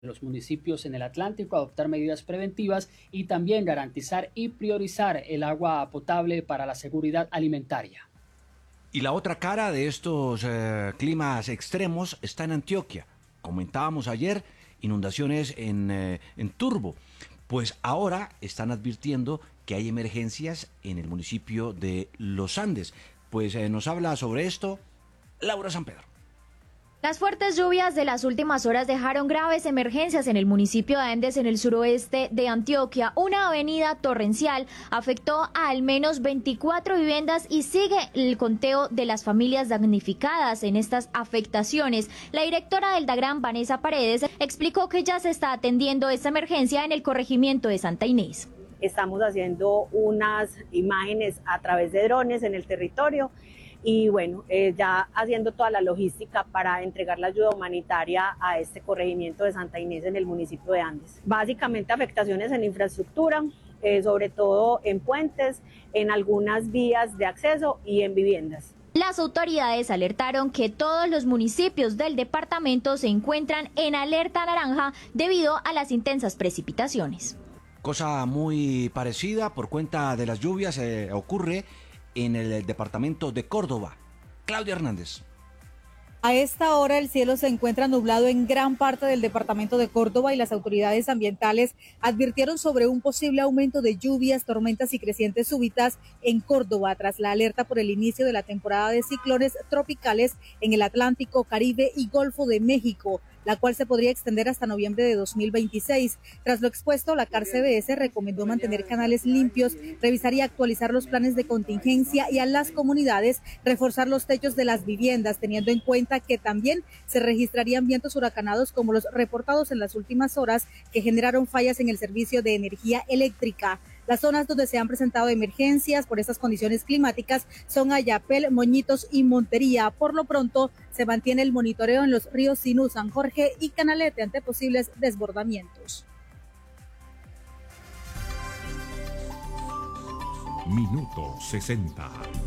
los municipios en el Atlántico a adoptar medidas preventivas y también garantizar y priorizar el agua potable para la seguridad alimentaria. Y la otra cara de estos climas extremos está en Antioquia. Comentábamos ayer inundaciones en Turbo. Pues ahora están advirtiendo que hay emergencias en el municipio de Los Andes. Pues nos habla sobre esto Laura San Pedro. Las fuertes lluvias de las últimas horas dejaron graves emergencias en el municipio de Andes, en el suroeste de Antioquia. Una avenida torrencial afectó a al menos 24 viviendas y sigue el conteo de las familias damnificadas en estas afectaciones. La directora del DAGRAN, Vanessa Paredes, explicó que ya se está atendiendo esta emergencia en el corregimiento de Santa Inés. Estamos haciendo unas imágenes a través de drones en el territorio y bueno, ya haciendo toda la logística para entregar la ayuda humanitaria a este corregimiento de Santa Inés en el municipio de Andes. Básicamente afectaciones en infraestructura, sobre todo en puentes, en algunas vías de acceso y en viviendas. Las autoridades alertaron que todos los municipios del departamento se encuentran en alerta naranja debido a las intensas precipitaciones. Cosa muy parecida por cuenta de las lluvias ocurre en el departamento de Córdoba. Claudia Hernández. A esta hora el cielo se encuentra nublado en gran parte del departamento de Córdoba y las autoridades ambientales advirtieron sobre un posible aumento de lluvias, tormentas y crecientes súbitas en Córdoba tras la alerta por el inicio de la temporada de ciclones tropicales en el Atlántico, Caribe y Golfo de México, la cual se podría extender hasta noviembre de 2026. Tras lo expuesto, la CAR-CBS recomendó mantener canales limpios, revisar y actualizar los planes de contingencia y a las comunidades reforzar los techos de las viviendas, teniendo en cuenta que también se registrarían vientos huracanados como los reportados en las últimas horas que generaron fallas en el servicio de energía eléctrica. Las zonas donde se han presentado emergencias por estas condiciones climáticas son Ayapel, Moñitos y Montería. Por lo pronto, se mantiene el monitoreo en los ríos Sinú, San Jorge y Canalete ante posibles desbordamientos. Minuto 60.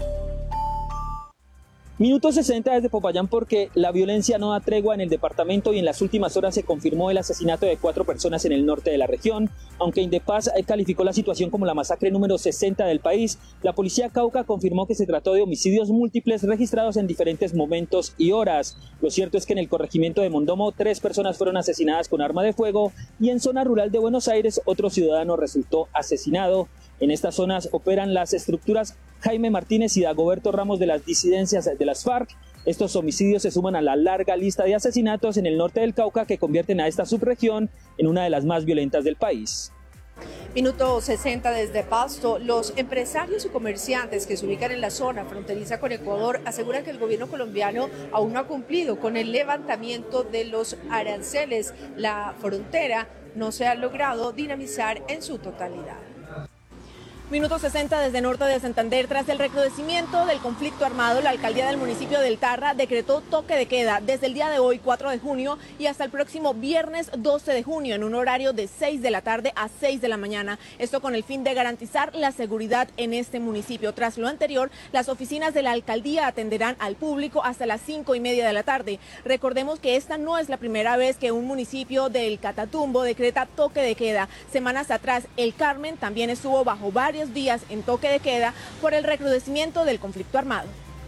Minuto 60 desde Popayán porque la violencia no da tregua en el departamento y en las últimas horas se confirmó el asesinato de 4 personas en el norte de la región. Aunque Indepaz calificó la situación como la masacre número 60 del país, la policía Cauca confirmó que se trató de homicidios múltiples registrados en diferentes momentos y horas. Lo cierto es que en el corregimiento de Mondomo 3 personas fueron asesinadas con arma de fuego y en zona rural de Buenos Aires otro ciudadano resultó asesinado. En estas zonas operan las estructuras Jaime Martínez y Dagoberto Ramos de las disidencias de las FARC. Estos homicidios se suman a la larga lista de asesinatos en el norte del Cauca que convierten a esta subregión en una de las más violentas del país. Minuto 60 desde Pasto. Los empresarios y comerciantes que se ubican en la zona fronteriza con Ecuador aseguran que el gobierno colombiano aún no ha cumplido con el levantamiento de los aranceles. La frontera no se ha logrado dinamizar en su totalidad. Minuto 60 desde norte de Santander. Tras el recrudecimiento del conflicto armado, la alcaldía del municipio del Tarra decretó toque de queda desde el día de hoy, 4 de junio, y hasta el próximo viernes 12 de junio, en un horario de 6 de la tarde a 6 de la mañana. Esto con el fin de garantizar la seguridad en este municipio. Tras lo anterior, las oficinas de la alcaldía atenderán al público hasta las 5:30 de la tarde. Recordemos que esta no es la primera vez que un municipio del Catatumbo decreta toque de queda. Semanas atrás, el Carmen también estuvo bajo varios días en toque de queda por el recrudecimiento del conflicto armado.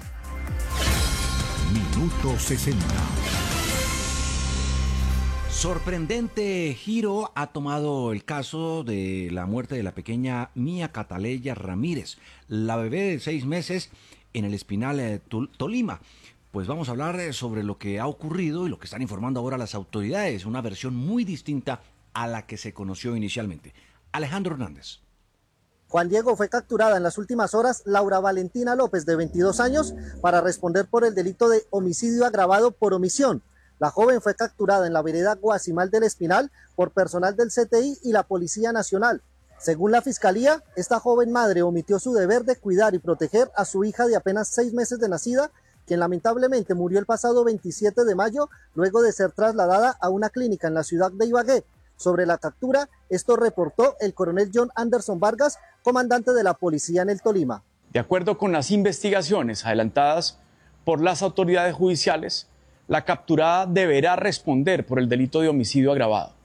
Minuto 60. Sorprendente giro ha tomado el caso de la muerte de la pequeña Mía Cataleya Ramírez, la bebé de 6 meses en el Espinal, Tolima. Pues vamos a hablar sobre lo que ha ocurrido y lo que están informando ahora las autoridades, una versión muy distinta a la que se conoció inicialmente. Alejandro Hernández. Juan Diego fue capturada en las últimas horas Laura Valentina López, de 22 años, para responder por el delito de homicidio agravado por omisión. La joven fue capturada en la vereda Guasimal del Espinal por personal del CTI y la Policía Nacional. Según la Fiscalía, esta joven madre omitió su deber de cuidar y proteger a su hija de apenas 6 meses de nacida, quien lamentablemente murió el pasado 27 de mayo luego de ser trasladada a una clínica en la ciudad de Ibagué. Sobre la captura, esto reportó el coronel John Anderson Vargas, comandante de la policía en el Tolima. De acuerdo con las investigaciones adelantadas por las autoridades judiciales, La capturada deberá responder por el delito de homicidio agravado.